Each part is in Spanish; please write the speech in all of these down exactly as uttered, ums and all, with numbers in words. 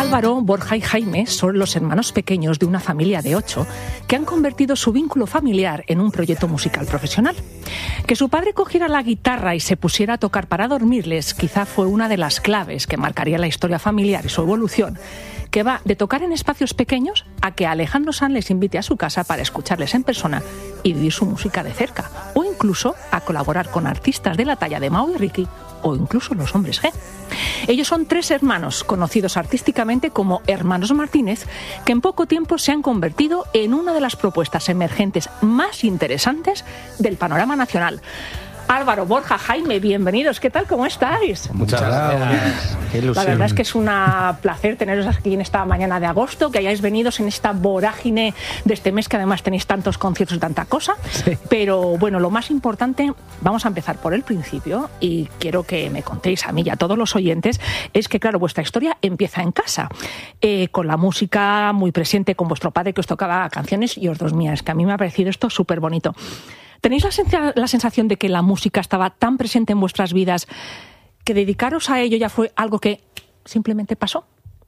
Álvaro, Borja y Jaime son los hermanos pequeños de una familia de ocho que han convertido su vínculo familiar en un proyecto musical profesional. Que su padre cogiera la guitarra y se pusiera a tocar para dormirles quizá fue una de las claves que marcaría la historia familiar y su evolución, que va de tocar en espacios pequeños a que Alejandro Sanz les invite a su casa para escucharles en persona y vivir su música de cerca, o incluso a colaborar con artistas de la talla de Mau y Ricky, o incluso los Hombres G. Ellos son tres hermanos, conocidos artísticamente como Hermanos Martínez, que en poco tiempo se han convertido en una de las propuestas emergentes más interesantes del panorama nacional. Álvaro, Borja, Jaime, bienvenidos. ¿Qué tal? ¿Cómo estáis? Muchas gracias. Qué ilusión. La verdad es que es un placer teneros aquí en esta mañana de agosto, que hayáis venido en esta vorágine de este mes, que además tenéis tantos conciertos y tanta cosa. Sí. Pero bueno, lo más importante, vamos a empezar por el principio y quiero que me contéis a mí y a todos los oyentes, es que claro, vuestra historia empieza en casa, eh, con la música muy presente, con vuestro padre que os tocaba canciones y os dormíais, que a mí me ha parecido esto súper bonito. ¿Tenéis la, sen- la sensación de que la música estaba tan presente en vuestras vidas que dedicaros a ello ya fue algo que simplemente pasó?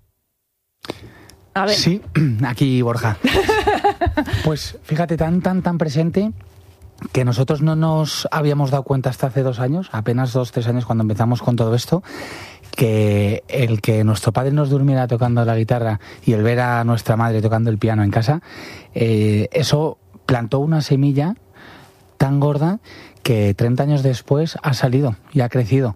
A ver. Sí, aquí Borja. Pues fíjate, tan, tan, tan presente que nosotros no nos habíamos dado cuenta hasta hace dos años, apenas dos, tres años cuando empezamos con todo esto, que el que nuestro padre nos durmiera tocando la guitarra y el ver a nuestra madre tocando el piano en casa, eh, eso plantó una semilla tan gorda que treinta años después ha salido y ha crecido.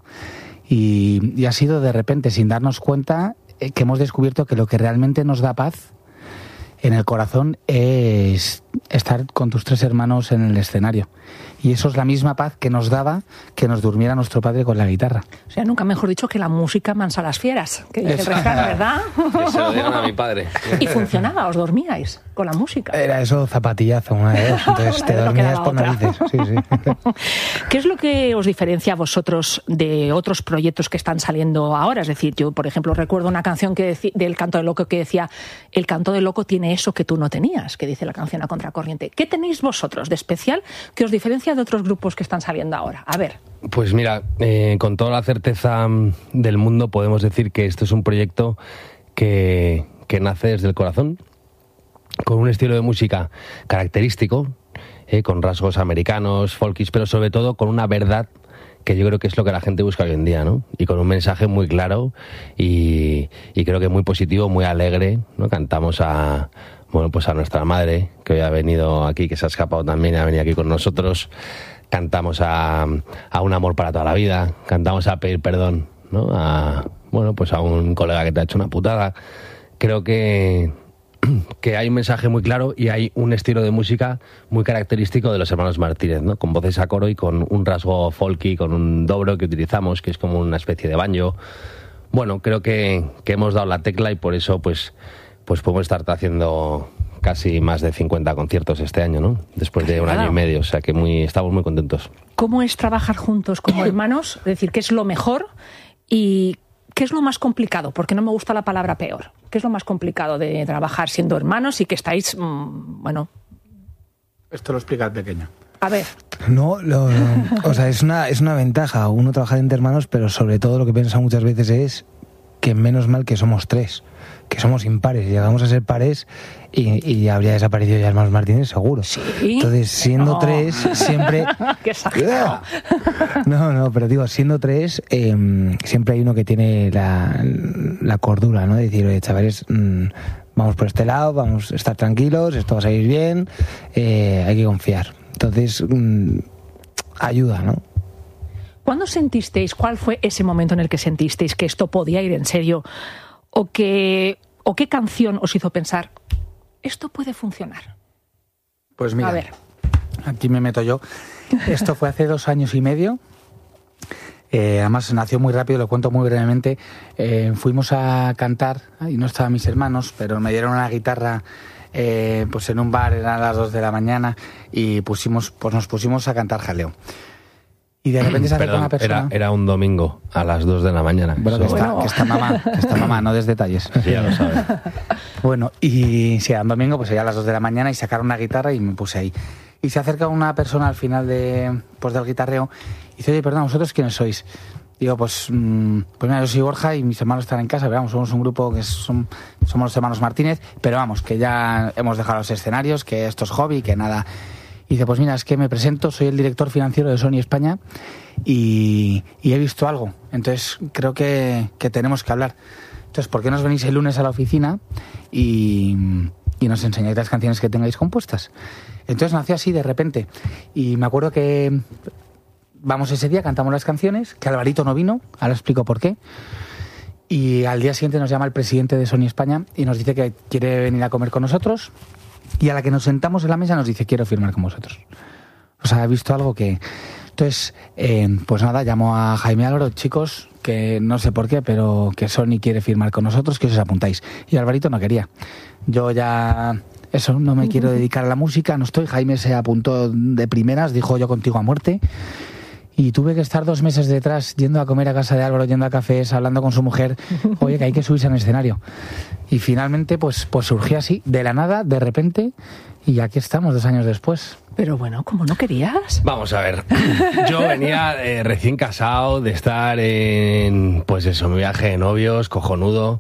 Y, y ha sido de repente, sin darnos cuenta, eh, que hemos descubierto que lo que realmente nos da paz en el corazón es estar con tus tres hermanos en el escenario. Y eso es la misma paz que nos daba que nos durmiera nuestro padre con la guitarra. O sea, nunca mejor dicho que la música mansa las fieras, que dice el refrán, ¿verdad? Que se lo dieron a mi padre. Y funcionaba, os dormíais con la música. Era eso zapatillazo, una de dos. Entonces te dormías por narices. Sí, sí. ¿Qué es lo que os diferencia a vosotros de otros proyectos que están saliendo ahora? Es decir, yo, por ejemplo, recuerdo una canción que deci- del Canto del Loco que decía: el canto del loco tiene eso que tú no tenías, que dice la canción a contracorriente. ¿Qué tenéis vosotros de especial que os diferencia de otros grupos que están saliendo ahora? A ver. Pues mira, eh, con toda la certeza del mundo podemos decir que esto es un proyecto que, que nace desde el corazón, con un estilo de música característico, eh, con rasgos americanos, folkies, pero sobre todo con una verdad que yo creo que es lo que la gente busca hoy en día, ¿no? Y con un mensaje muy claro y, y creo que muy positivo, muy alegre, ¿no? Cantamos a, bueno, pues a nuestra madre, que hoy ha venido aquí, que se ha escapado también y ha venido aquí con nosotros. Cantamos a, a un amor para toda la vida, cantamos a pedir perdón, ¿no? A, bueno, pues a un colega que te ha hecho una putada. Creo que que hay un mensaje muy claro y hay un estilo de música muy característico de los Hermanos Martínez, ¿no? Con voces a coro y con un rasgo folky, con un dobro que utilizamos, que es como una especie de banjo. Bueno, creo que, que hemos dado la tecla y por eso pues, pues podemos estar haciendo casi más de cincuenta conciertos este año, ¿no? Después de un año y medio, o sea que muy, estamos muy contentos. ¿Cómo es trabajar juntos como hermanos? Es decir, ¿qué es lo mejor y qué es lo más complicado? Porque no me gusta la palabra peor. ¿Qué es lo más complicado de trabajar siendo hermanos y que estáis, mmm, bueno... Esto lo explica el pequeño. A ver. No, lo, o sea, es una, es una ventaja uno trabajar entre hermanos, pero sobre todo lo que piensa muchas veces es que menos mal que somos tres, que somos impares. Llegamos a ser pares y, y habría desaparecido ya Hermanos Martínez, seguro. ¿Sí? Entonces, siendo no. tres, siempre... ¡Qué exagerado! No, no, pero digo, siendo tres, eh, siempre hay uno que tiene la, la cordura, ¿no? De decir, oye, chavales, mmm, vamos por este lado, vamos a estar tranquilos, esto va a salir bien, eh, hay que confiar. Entonces, mmm, ayuda, ¿no? ¿Cuándo sentisteis, cuál fue ese momento en el que sentisteis que esto podía ir en serio? ¿O, que, o qué canción os hizo pensar, esto puede funcionar? Pues mira, a ver. Aquí me meto yo. Esto fue hace dos años y medio. Eh, además nació muy rápido, lo cuento muy brevemente. Eh, fuimos a cantar, y no estaban mis hermanos, pero me dieron una guitarra eh, pues en un bar, eran las dos de la mañana, y pusimos, pues nos pusimos a cantar jaleo. Y de repente se acerca Perdón, una persona... Era, era un domingo a las dos de la mañana. Bueno, que está, Bueno. que está mamá, que está mamá, no des detalles. Sí, ya lo sabes. Bueno, y sí, era un domingo, pues ya a las dos de la mañana, y sacaron una guitarra y me puse ahí. Y se acerca una persona al final de, pues, del guitarreo y dice, oye, perdón, ¿vosotros quiénes sois? Digo, pues, mmm, pues mira, yo soy Borja y mis hermanos están en casa, pero vamos, somos un grupo que son, somos los hermanos Martínez, pero vamos, que ya hemos dejado los escenarios, que esto es hobby, que nada. Y dice, pues mira, es que me presento, soy el director financiero de Sony España y, y he visto algo, entonces creo que, que tenemos que hablar. Entonces, ¿por qué no os venís el lunes a la oficina y, y nos enseñáis las canciones que tengáis compuestas? Entonces nació así de repente. Y me acuerdo que vamos ese día, cantamos las canciones, que Alvarito no vino, ahora explico por qué. Y al día siguiente nos llama el presidente de Sony España y nos dice que quiere venir a comer con nosotros. Y a la que nos sentamos en la mesa nos dice, quiero firmar con vosotros. O sea, he visto algo que... Entonces, eh, pues nada, llamo a Jaime Álvaro, chicos, que no sé por qué, pero que Sony quiere firmar con nosotros, que os apuntáis. Y Alvarito no quería. Yo ya, eso, no me quiero dedicar a la música, no estoy. Jaime se apuntó de primeras, dijo yo contigo a muerte. Y tuve que estar dos meses detrás, yendo a comer a casa de Álvaro, yendo a cafés, hablando con su mujer, oye, que hay que subirse al escenario. Y finalmente, pues, pues surgió así, de la nada, de repente, y aquí estamos dos años después. Pero bueno, ¿cómo no querías? Vamos a ver, yo venía eh, recién casado de estar en, pues eso, mi viaje de novios, cojonudo,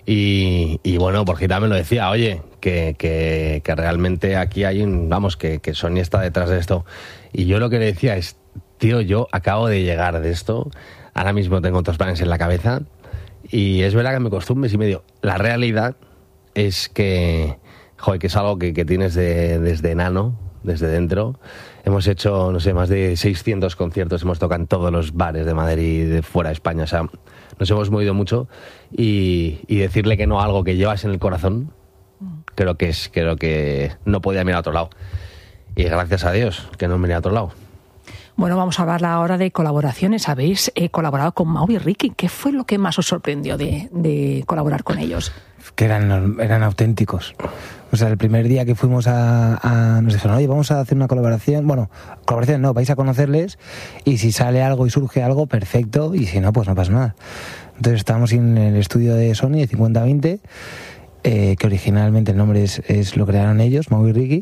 y, y bueno, Borjita me lo decía, oye, que, que, que realmente aquí hay un, vamos, que, que Sony está detrás de esto. Y yo lo que le decía es, tío, yo acabo de llegar de esto, ahora mismo tengo otros planes en la cabeza, y es verdad que me costó un mes y medio. La realidad es que, joder, que es algo que, que tienes de, desde enano, desde dentro. Hemos hecho, no sé, más de seiscientos conciertos, hemos tocado en todos los bares de Madrid y de fuera de España, o sea, nos hemos movido mucho, y, y decirle que no a algo que llevas en el corazón, creo que es, creo que no podía mirar a otro lado. Y gracias a Dios que no miré a otro lado. Bueno, vamos a hablar ahora de colaboraciones. Habéis eh, colaborado con Mau y Ricky. ¿Qué fue lo que más os sorprendió de, de colaborar con ellos? Que eran, eran auténticos. O sea, el primer día que fuimos a, a... nos dijeron, oye, vamos a hacer una colaboración. Bueno, colaboración no, vais a conocerles y si sale algo y surge algo, perfecto. Y si no, pues no pasa nada. Entonces estábamos en el estudio de Sony de cincuenta veinte, eh, que originalmente el nombre es, es lo crearon ellos, Mau y Ricky.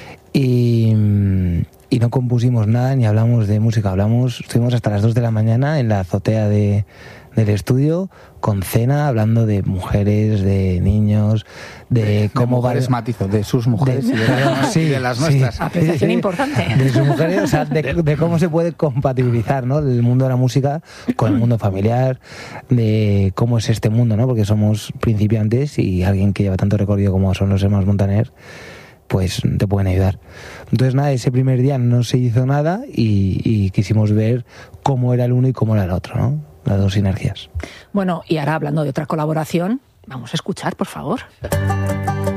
Y... y no compusimos nada ni hablamos de música, hablamos, estuvimos hasta las dos de la mañana en la azotea de, del estudio con cena, hablando de mujeres, de niños, de, de cómo mujeres va... matizo, de sus mujeres de, y de, la, sí, de las nuestras. Sí. Apreciación importante. De sus mujeres, o sea, de, de cómo se puede compatibilizar, ¿no?, el mundo de la música con el mundo familiar, de cómo es este mundo, ¿no?, porque somos principiantes y alguien que lleva tanto recorrido como son los hermanos Montaner, pues te pueden ayudar. Entonces nada, ese primer día no se hizo nada y, y quisimos ver cómo era el uno y cómo era el otro, ¿no? Las dos sinergias. Bueno, y ahora hablando de otra colaboración, vamos a escuchar, por favor.